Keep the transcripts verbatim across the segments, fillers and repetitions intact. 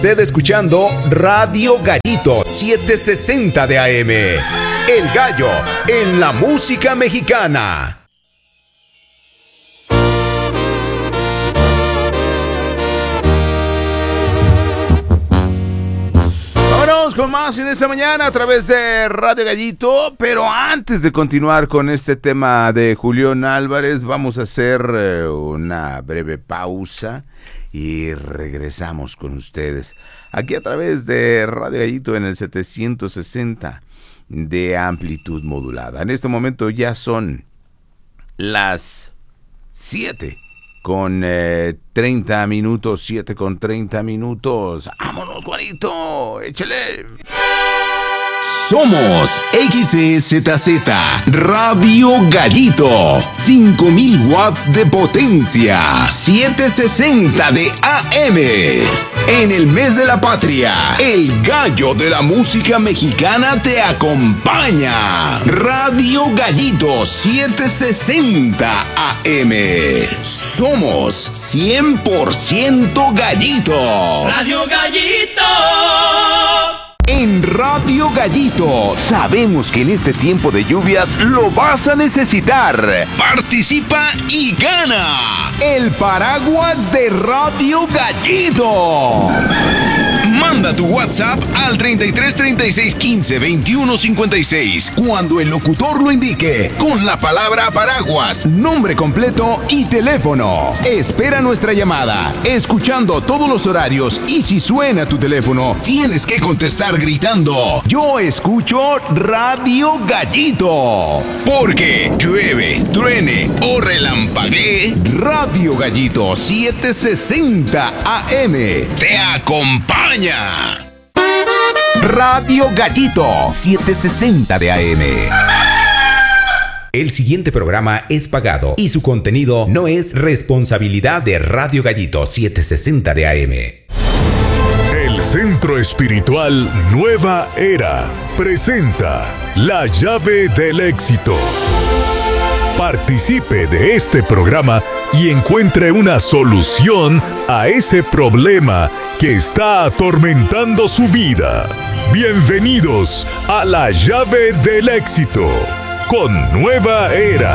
Usted escuchando Radio Gallito setecientos sesenta de A M. El gallo en la música mexicana. Vámonos con más en esta mañana a través de Radio Gallito. Pero antes de continuar con este tema de Julián Álvarez, vamos a hacer eh, una breve pausa. Y regresamos con ustedes aquí a través de Radio Gallito en el setecientos sesenta de amplitud modulada. En este momento ya son las siete con eh, treinta minutos, siete con treinta minutos. ¡Vámonos, Juanito! ¡Échale! Somos X E Z Z Radio Gallito, cinco mil watts de potencia, setecientos sesenta de A M. En el mes de la patria, el gallo de la música mexicana te acompaña. Radio Gallito setecientos sesenta A M. Somos cien por ciento gallito. Radio Gallito. En Radio Gallito sabemos que en este tiempo de lluvias lo vas a necesitar. Participa y gana el paraguas de Radio Gallito. Manda tu WhatsApp al treinta y tres, treinta y seis, quince, veintiuno, cincuenta y seis cuando el locutor lo indique con la palabra paraguas, nombre completo y teléfono. Espera nuestra llamada, escuchando todos los horarios, y si suena tu teléfono, tienes que contestar gritando: yo escucho Radio Gallito. Porque llueve, truene o relampaguee, Radio Gallito setecientos sesenta A M te acompaña. Radio Gallito setecientos sesenta de A M. El siguiente programa es pagado y su contenido no es responsabilidad de Radio Gallito setecientos sesenta de A M. El Centro Espiritual Nueva Era presenta La Llave del Éxito. Participe de este programa y encuentre una solución a ese problema que está atormentando su vida. Bienvenidos a La Llave del Éxito con Nueva Era.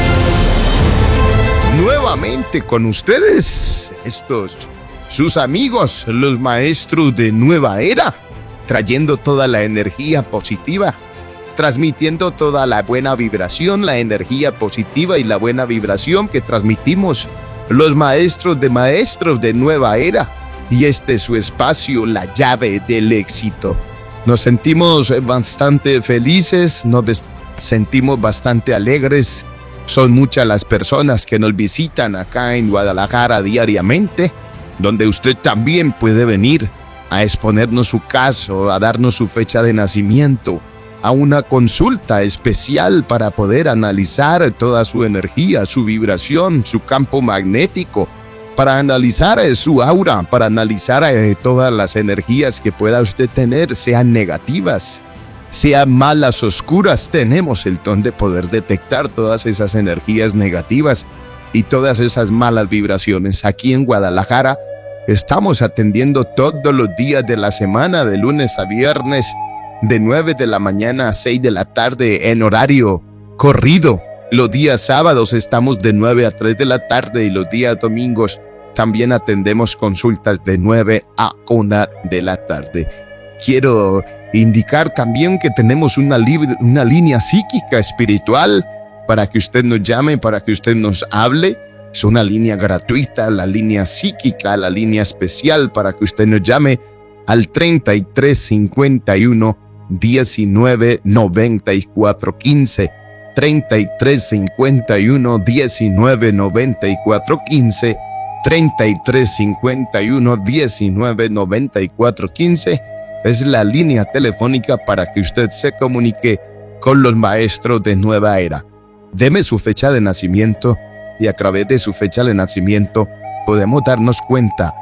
Nuevamente con ustedes, estos sus amigos, los maestros de Nueva Era, trayendo toda la energía positiva, transmitiendo toda la buena vibración, la energía positiva y la buena vibración que transmitimos los maestros de maestros de Nueva Era. Y este es su espacio, La Llave del Éxito. Nos sentimos bastante felices, nos sentimos bastante alegres. Son muchas las personas que nos visitan acá en Guadalajara diariamente, donde usted también puede venir a exponernos su caso, a darnos su fecha de nacimiento, a una consulta especial para poder analizar toda su energía, su vibración, su campo magnético, para analizar su aura, para analizar todas las energías que pueda usted tener, sean negativas, sean malas, oscuras. Tenemos el don de poder detectar todas esas energías negativas y todas esas malas vibraciones. Aquí en Guadalajara estamos atendiendo todos los días de la semana, de lunes a viernes, de nueve de la mañana a seis de la tarde en horario corrido. Los días sábados estamos de nueve a tres de la tarde y los días domingos también atendemos consultas de nueve a una de la tarde. Quiero indicar también que tenemos una, una línea psíquica espiritual para que usted nos llame, para que usted nos hable. Es una línea gratuita, la línea psíquica, la línea especial para que usted nos llame al treinta y tres, cincuenta y uno, diecinueve, noventa y cuatro, quince. treinta y tres, cincuenta y uno, diecinueve, noventa y cuatro, quince. treinta y tres, cincuenta y uno, diecinueve, noventa y cuatro, quince. Es la línea telefónica para que usted se comunique con los maestros de Nueva Era. Deme su fecha de nacimiento y a través de su fecha de nacimiento podemos darnos cuenta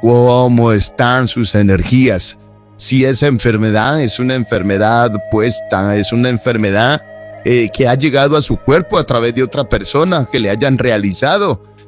cómo están sus energías. Si esa enfermedad es una enfermedad puesta, es una enfermedad eh, que ha llegado a su cuerpo a través de otra persona, que le hayan realizado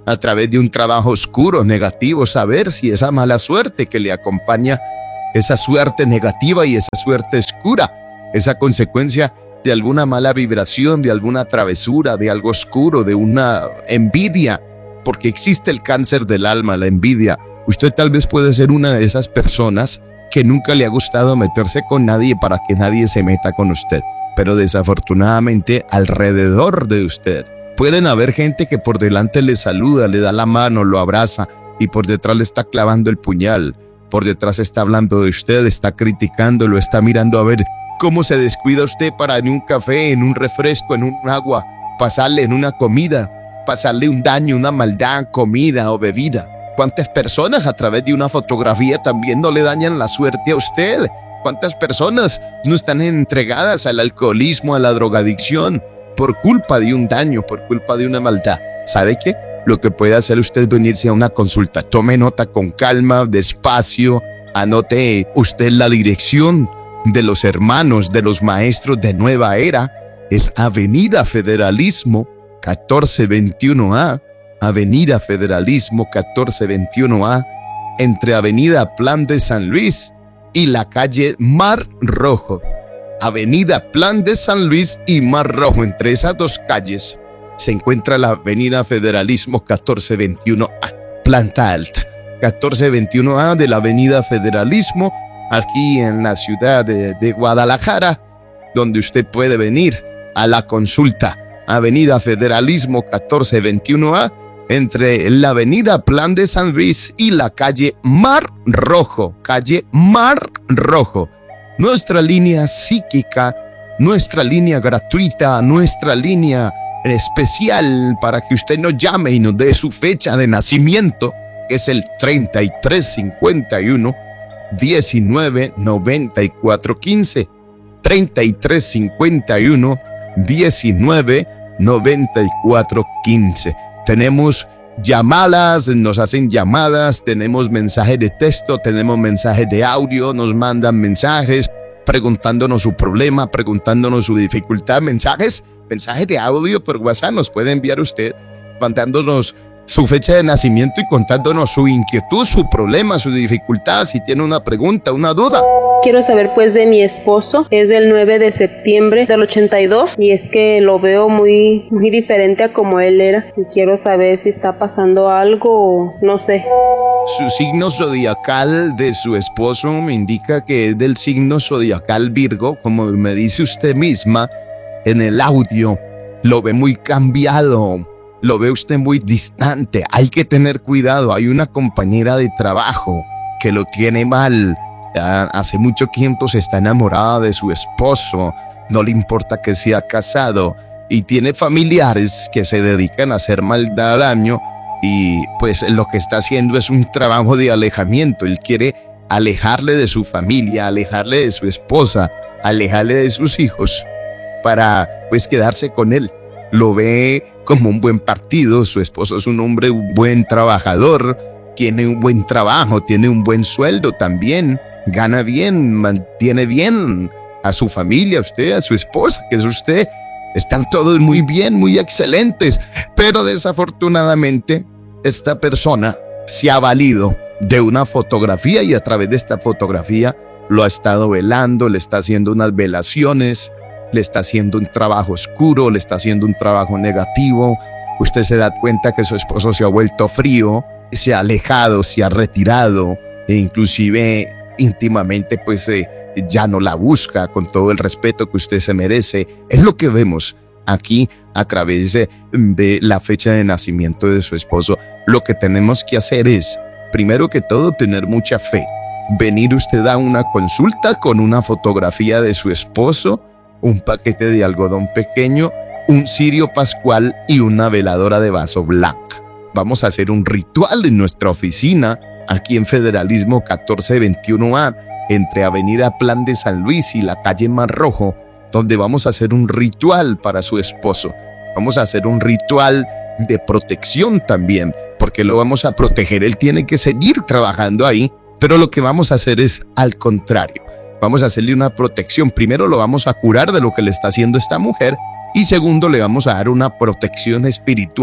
a través de un trabajo oscuro, negativo, saber si esa mala suerte que le acompaña, esa suerte negativa y esa suerte oscura, esa consecuencia de alguna mala vibración, de alguna travesura, de algo oscuro, de una envidia, porque existe el cáncer del alma, la envidia. Usted tal vez puede ser una de esas personas que nunca le ha gustado meterse con nadie para que nadie se meta con usted, pero desafortunadamente alrededor de usted pueden haber gente que por delante le saluda, le da la mano, lo abraza y por detrás le está clavando el puñal, por detrás está hablando de usted, está criticando, lo está mirando a ver cómo se descuida usted para en un café, en un refresco, en un agua, pasarle en una comida, pasarle un daño, una maldad, comida o bebida. ¿Cuántas personas a través de una fotografía también no le dañan la suerte a usted? ¿Cuántas personas no están entregadas al alcoholismo, a la drogadicción por culpa de un daño, por culpa de una maldad? ¿Sabe qué? Lo que puede hacer usted es venirse a una consulta. Tome nota con calma, despacio, anote usted la dirección de los hermanos, de los maestros de Nueva Era. Es Avenida Federalismo catorce veintiuno A, Avenida Federalismo catorce veintiuno A, entre Avenida Plan de San Luis y la calle Mar Rojo. Avenida Plan de San Luis y Mar Rojo, entre esas dos calles se encuentra la Avenida Federalismo catorce veintiuno A, planta alta, catorce veintiuno A de la Avenida Federalismo, aquí en la ciudad de, de Guadalajara, donde usted puede venir a la consulta. Avenida Federalismo catorce veintiuno A, entre la Avenida Plan de San Luis y la calle Mar Rojo, calle Mar Rojo. Nuestra línea psíquica, nuestra línea gratuita, nuestra línea especial para que usted nos llame y nos dé su fecha de nacimiento, que es el treinta y tres cincuenta y uno diecinueve noventa y cuatro quince, treinta y tres cincuenta y uno diecinueve noventa y cuatro quince. Tenemos llamadas, nos hacen llamadas, tenemos mensajes de texto, tenemos mensajes de audio, nos mandan mensajes preguntándonos su problema, preguntándonos su dificultad, mensajes, mensajes de audio por WhatsApp nos puede enviar usted, mandándonos su fecha de nacimiento y contándonos su inquietud, su problema, su dificultad, si tiene una pregunta, una duda. Quiero saber pues de mi esposo, es del nueve de septiembre del ochenta y dos y es que lo veo muy, muy diferente a como él era y quiero saber si está pasando algo o no sé. Su signo zodiacal de su esposo me indica que es del signo zodiacal Virgo, como me dice usted misma en el audio, lo ve muy cambiado. Lo ve usted muy distante, hay que tener cuidado. Hay una compañera de trabajo que lo tiene mal. Hace mucho tiempo se está enamorada de su esposo, no le importa que sea casado y tiene familiares que se dedican a hacer maldad al daño y pues lo que está haciendo es un trabajo de alejamiento. Él quiere alejarle de su familia, alejarle de su esposa, alejarle de sus hijos para pues quedarse con él. Lo ve como un buen partido, su esposo es un hombre, un buen trabajador, tiene un buen trabajo, tiene un buen sueldo también, gana bien, mantiene bien a su familia, a usted, a su esposa, que es usted. Están todos muy bien, muy excelentes, pero desafortunadamente esta persona se ha valido de una fotografía y a través de esta fotografía lo ha estado velando, le está haciendo unas velaciones, le está haciendo un trabajo oscuro, le está haciendo un trabajo negativo. Usted se da cuenta que su esposo se ha vuelto frío, se ha alejado, se ha retirado e inclusive íntimamente pues eh, ya no la busca con todo el respeto que usted se merece. Es lo que vemos aquí a través de, de la fecha de nacimiento de su esposo. Lo que tenemos que hacer es, primero que todo, tener mucha fe. Venir usted a una consulta con una fotografía de su esposo, un paquete de algodón pequeño, un cirio pascual y una veladora de vaso blanca. Vamos a hacer un ritual en nuestra oficina, aquí en Federalismo catorce veintiuno A, entre Avenida Plan de San Luis y la calle Mar Rojo, donde vamos a hacer un ritual para su esposo. Vamos a hacer un ritual de protección también, porque lo vamos a proteger. Él tiene que seguir trabajando ahí, pero lo que vamos a hacer es al contrario. Vamos a hacerle una protección. Primero lo vamos a curar de lo que le está haciendo esta mujer y segundo le vamos a dar una protección espiritual.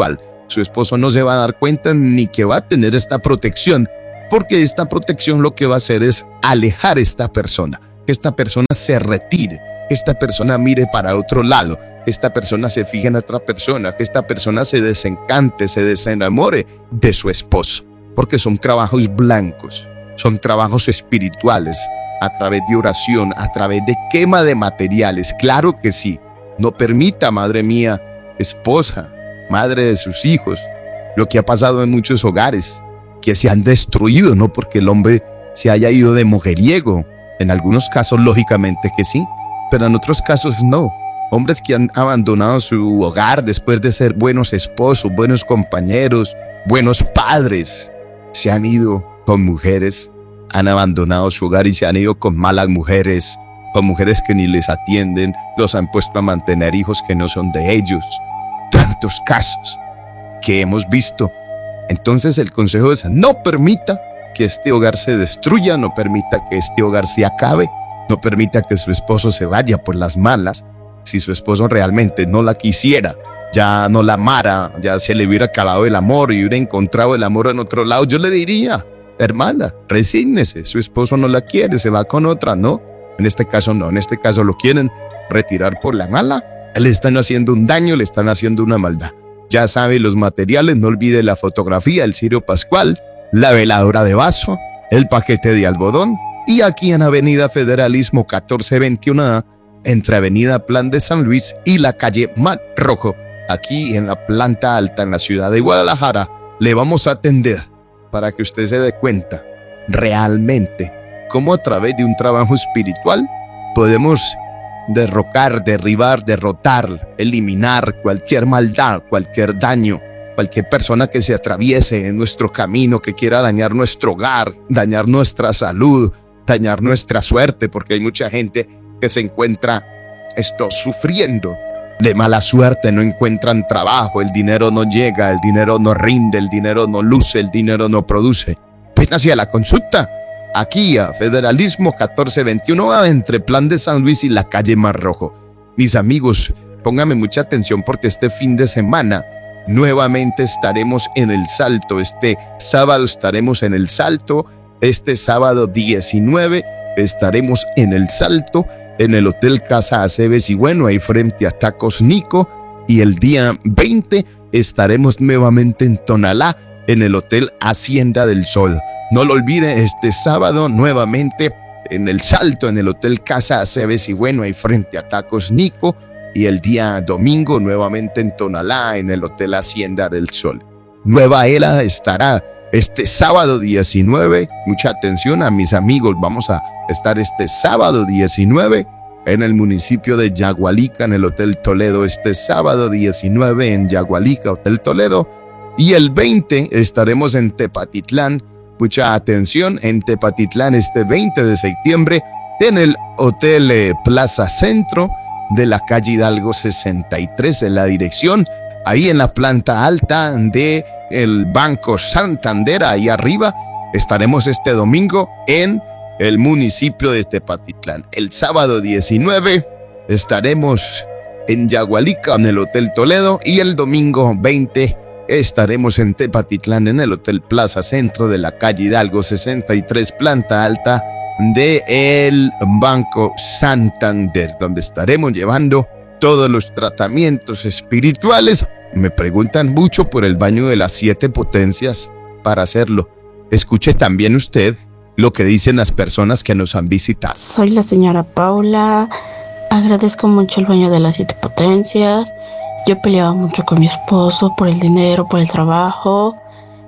Su esposo no se va a dar cuenta ni que va a tener esta protección, porque esta protección lo que va a hacer es alejar a esta persona, que esta persona se retire, que esta persona mire para otro lado, que esta persona se fije en otra persona, que esta persona se desencante, se desenamore de su esposo, porque son trabajos blancos, son trabajos espirituales, a través de oración, a través de quema de materiales. Claro que sí. No permita, madre mía, esposa, madre de sus hijos, lo que ha pasado en muchos hogares, que se han destruido, no porque el hombre se haya ido de mujeriego. En algunos casos, lógicamente que sí, pero en otros casos no. Hombres que han abandonado su hogar después de ser buenos esposos, buenos compañeros, buenos padres, se han ido con mujeres, han abandonado su hogar y se han ido con malas mujeres, con mujeres que ni les atienden, los han puesto a mantener hijos que no son de ellos. Tantos casos que hemos visto. Entonces el consejo es: no permita que este hogar se destruya, no permita que este hogar se acabe, no permita que su esposo se vaya por las malas. Si su esposo realmente no la quisiera, ya no la amara, ya se le hubiera calado el amor y hubiera encontrado el amor en otro lado, yo le diría: hermana, resígnese, su esposo no la quiere, se va con otra, ¿no? En este caso no, en este caso lo quieren retirar por la mala, le están haciendo un daño, le están haciendo una maldad. Ya sabe los materiales, no olvide la fotografía, el cirio pascual, la veladora de vaso, el paquete de algodón, y aquí en Avenida Federalismo catorce veintiuno A, entre Avenida Plan de San Luis y la calle Mar Rojo, aquí en la planta alta en la ciudad de Guadalajara, le vamos a atender para que usted se dé cuenta realmente cómo a través de un trabajo espiritual podemos derrocar, derribar, derrotar, eliminar cualquier maldad, cualquier daño, cualquier persona que se atraviese en nuestro camino, que quiera dañar nuestro hogar, dañar nuestra salud, dañar nuestra suerte, porque hay mucha gente que se encuentra esto sufriendo de mala suerte, no encuentran trabajo, el dinero no llega, el dinero no rinde, el dinero no luce, el dinero no produce. Ven hacia la consulta, aquí a Federalismo catorce veintiuno A, entre Plan de San Luis y la calle Mar Rojo. Mis amigos, pónganme mucha atención porque este fin de semana nuevamente estaremos en El Salto. Este sábado estaremos en El Salto, este sábado diecinueve estaremos en El Salto, en el Hotel Casa Aceves y bueno, ahí frente a Tacos Nico, y el día veinte estaremos nuevamente en Tonalá, en el Hotel Hacienda del Sol. No lo olvide, este sábado nuevamente en El Salto, en el Hotel Casa Aceves y bueno, ahí frente a Tacos Nico, y el día domingo nuevamente en Tonalá, en el Hotel Hacienda del Sol. Nueva Era estará este sábado diecinueve, mucha atención a mis amigos, vamos a estar este sábado diecinueve en el municipio de Yagualica, en el Hotel Toledo, este sábado diecinueve en Yagualica, Hotel Toledo, y el veinte estaremos en Tepatitlán, mucha atención, en Tepatitlán este veinte de septiembre, en el Hotel eh, Plaza Centro de la calle Hidalgo sesenta y tres, en la dirección, ahí en la planta alta de el Banco Santander, ahí arriba, estaremos este domingo en el municipio de Tepatitlán. El sábado diecinueve estaremos en Yagualica, en el Hotel Toledo, y el domingo veinte estaremos en Tepatitlán, en el Hotel Plaza Centro de la calle Hidalgo sesenta y tres, planta alta de el Banco Santander, donde estaremos llevando todos los tratamientos espirituales. Me preguntan mucho por el baño de las siete potencias para hacerlo. Escuche también usted lo que dicen las personas que nos han visitado. Soy la señora Paula, agradezco mucho el baño de las siete potencias. Yo peleaba mucho con mi esposo por el dinero, por el trabajo,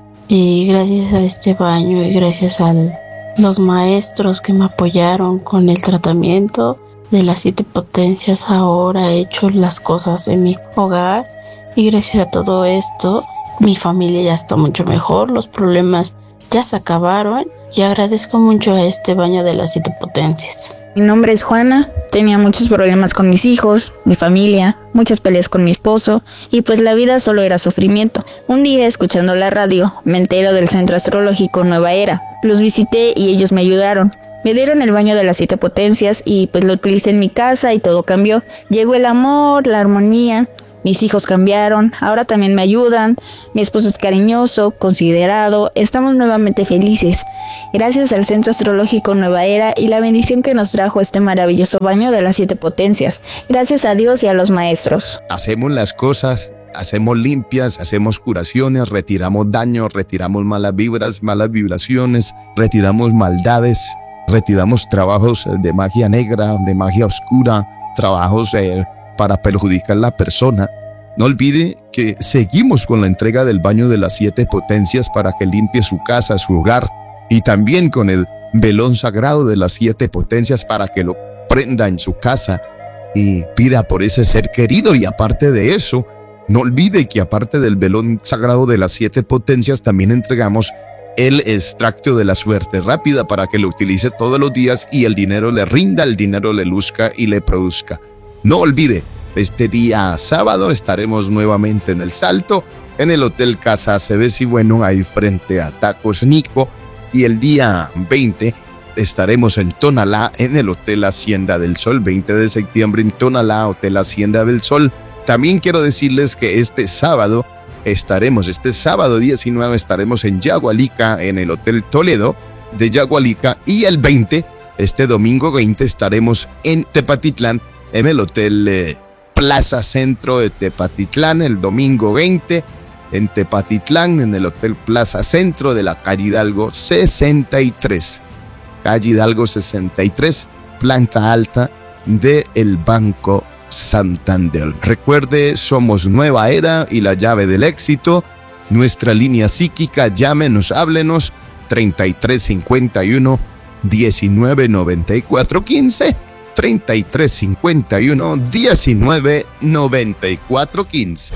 y gracias a este baño y gracias a los maestros que me apoyaron con el tratamiento de las siete potencias, ahora he hecho las cosas en mi hogar, y gracias a todo esto mi familia ya está mucho mejor, los problemas ya se acabaron, y agradezco mucho a este baño de las siete potencias. Mi nombre es Juana, tenía muchos problemas con mis hijos, mi familia, muchas peleas con mi esposo, y pues la vida solo era sufrimiento. Un día, escuchando la radio, me entero del Centro Astrológico Nueva Era. Los visité y ellos me ayudaron. Me dieron el baño de las siete potencias y pues lo utilicé en mi casa y todo cambió. Llegó el amor, la armonía, Mis hijos cambiaron, ahora también me ayudan, mi esposo es cariñoso, considerado, estamos nuevamente felices. Gracias al Centro Astrológico Nueva Era y la bendición que nos trajo este maravilloso baño de las siete potencias. Gracias a Dios y a los maestros. Hacemos las cosas, hacemos limpias, hacemos curaciones, retiramos daños, retiramos malas vibras, malas vibraciones, retiramos maldades, retiramos trabajos de magia negra, de magia oscura, trabajos eh, para perjudicar a la persona. No olvide que seguimos con la entrega del baño de las siete potencias para que limpie su casa, su hogar, y también con el velón sagrado de las siete potencias para que lo prenda en su casa y pida por ese ser querido. Y aparte de eso, no olvide que aparte del velón sagrado de las siete potencias, también entregamos el extracto de la suerte rápida para que lo utilice todos los días y el dinero le rinda, el dinero le luzca y le produzca. No olvide, este día sábado estaremos nuevamente en El Salto, en el Hotel Casa Aceves y bueno, ahí frente a Tacos Nico. Y el día veinte estaremos en Tonalá, en el Hotel Hacienda del Sol, veinte de septiembre en Tonalá, Hotel Hacienda del Sol. También quiero decirles que este sábado estaremos, este sábado diecinueve estaremos en Yagualica, en el Hotel Toledo de Yagualica. Y el veinte, este domingo veinte, estaremos en Tepatitlán, en el Hotel eh, Plaza Centro de Tepatitlán, el domingo veinte, en Tepatitlán, en el Hotel Plaza Centro de la calle Hidalgo sesenta y tres. Calle Hidalgo sesenta y tres, planta alta del Banco Santander. Recuerde, somos Nueva Era y la llave del éxito. Nuestra línea psíquica, llámenos, háblenos, treinta y tres cincuenta y uno, diecinueve noventa y cuatro quince. treinta y tres cincuenta y uno, diecinueve noventa y cuatro quince.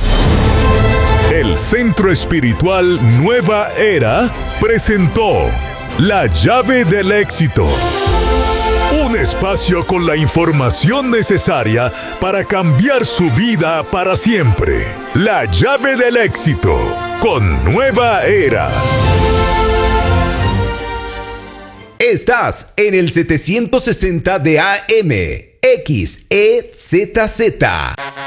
El Centro Espiritual Nueva Era presentó La Llave del Éxito. Un espacio con la información necesaria para cambiar su vida para siempre. La Llave del Éxito con Nueva Era. Estás en el setecientos sesenta de A M, X E Z Z.